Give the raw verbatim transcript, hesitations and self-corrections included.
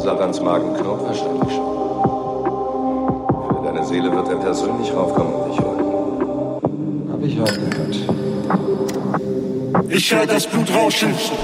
Sarans Magenknopf wahrscheinlich schon. Für deine Seele wird er persönlich raufkommen und dich holen. Hab ich auch gehört. Ich höre das Blut rauschen.